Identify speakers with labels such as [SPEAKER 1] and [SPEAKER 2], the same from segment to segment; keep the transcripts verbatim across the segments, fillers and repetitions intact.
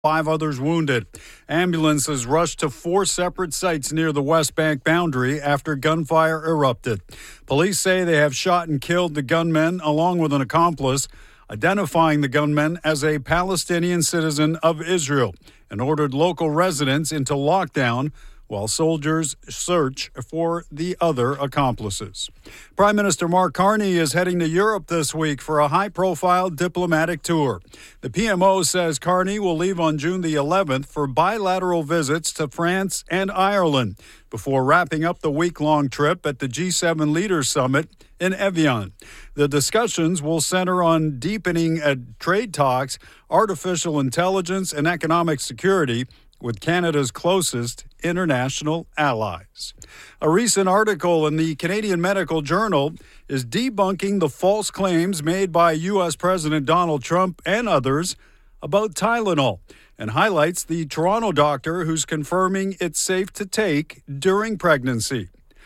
[SPEAKER 1] Five others wounded. Ambulances rushed to four separate sites near the West Bank boundary after gunfire erupted. Police say they have shot and killed the gunmen along with an accomplice, identifying the gunman as a Palestinian citizen of Israel, and ordered local residents into lockdown while soldiers search for the other accomplices. Prime Minister Mark Carney is heading to Europe this week for a high-profile diplomatic tour. The P M O says Carney will leave on June the eleventh for bilateral visits to France and Ireland before wrapping up the week-long trip at the G seven Leaders Summit in Evian. The discussions will center on deepening uh, trade talks, artificial intelligence, and economic security with Canada's closest international allies. A recent article in the Canadian Medical Journal is debunking the false claims made by U S President Donald Trump and others about Tylenol and highlights the Toronto doctor who's confirming it's safe to take during pregnancy.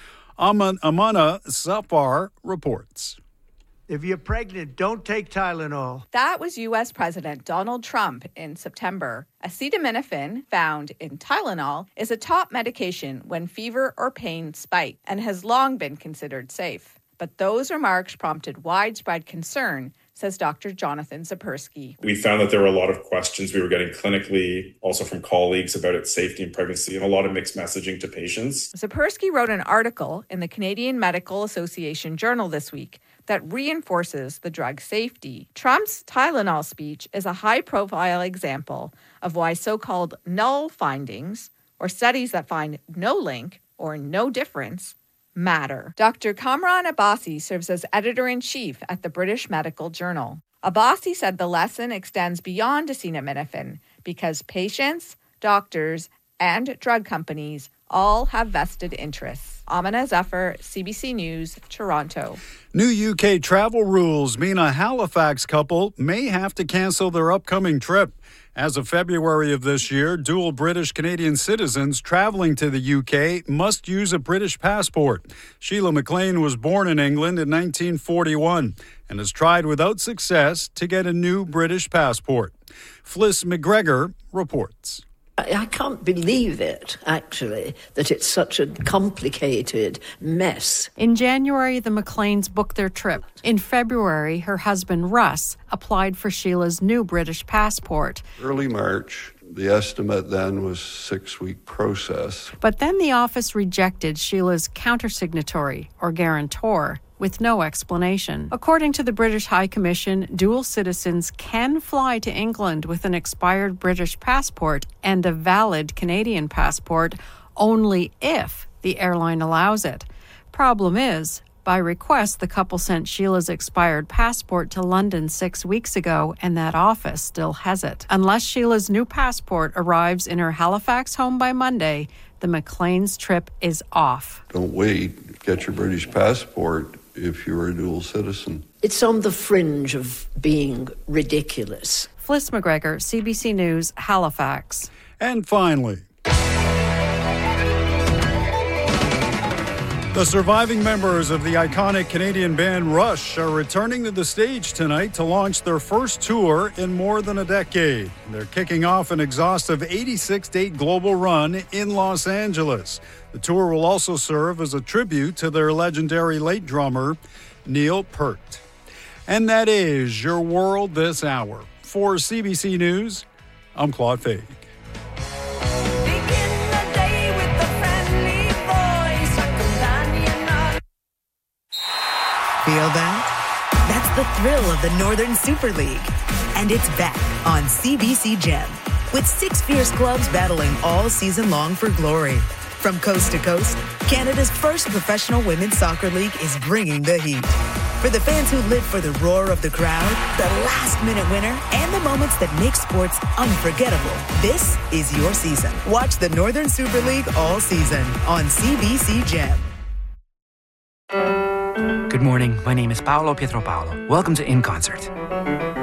[SPEAKER 1] Aman, Amana Safar reports.
[SPEAKER 2] If you're pregnant, don't take Tylenol.
[SPEAKER 3] That was U S President Donald Trump in September. Acetaminophen, found in Tylenol, is a top medication when fever or pain spike and has long been considered safe. But those remarks prompted widespread concern, says Doctor Jonathan Sapersky.
[SPEAKER 4] We found that there were a lot of questions we were getting clinically, also from colleagues, about its safety in pregnancy, and a lot of mixed messaging to patients.
[SPEAKER 3] Sapersky wrote an article in the Canadian Medical Association Journal this week that reinforces the drug's safety. Trump's Tylenol speech is a high-profile example of why so-called null findings, or studies that find no link or no difference, matter. Doctor Kamran Abbasi serves as editor-in-chief at the British Medical Journal. Abbasi said the lesson extends beyond acetaminophen because patients, doctors, and drug companies all have vested interests. Amina Zafar, C B C News, Toronto.
[SPEAKER 1] New U K travel rules mean a Halifax couple may have to cancel their upcoming trip. As of February of this year, dual British-Canadian citizens traveling to the U K must use a British passport. Sheila McLean was born in England in nineteen forty-one and has tried without success to get a new British passport. Fliss McGregor reports.
[SPEAKER 5] I can't believe it, actually, that it's such a complicated mess.
[SPEAKER 6] In January, the McLeans booked their trip. In February, her husband, Russ, applied for Sheila's new British passport.
[SPEAKER 7] Early March, the estimate then was six-week process.
[SPEAKER 6] But then the office rejected Sheila's countersignatory, or guarantor, with no explanation. According to the British High Commission, dual citizens can fly to England with an expired British passport and a valid Canadian passport only if the airline allows it. Problem is, by request, the couple sent Sheila's expired passport to London six weeks ago, and that office still has it. Unless Sheila's new passport arrives in her Halifax home by Monday, the McLean's trip is off.
[SPEAKER 7] Don't wait. Get your British passport if you're a dual citizen.
[SPEAKER 5] It's on the fringe of being ridiculous.
[SPEAKER 6] Fliss McGregor, C B C News, Halifax.
[SPEAKER 1] And finally, the surviving members of the iconic Canadian band Rush are returning to the stage tonight to launch their first tour in more than a decade. They're kicking off an exhaustive eighty-six date global run in Los Angeles. The tour will also serve as a tribute to their legendary late drummer, Neil Peart. And that is your world this hour. For C B C News, I'm Claude Fake.
[SPEAKER 8] Feel that? That's the thrill of the Northern Super League. And it's back on C B C Gem, with six fierce clubs battling all season long for glory. From coast to coast, Canada's first professional women's soccer league is bringing the heat. For the fans who live for the roar of the crowd, the last-minute winner, and the moments that make sports unforgettable, this is your season. Watch the Northern Super League all season on C B C Gem.
[SPEAKER 9] Good morning. My name is Paolo Pietro Paolo. Welcome to In Concert.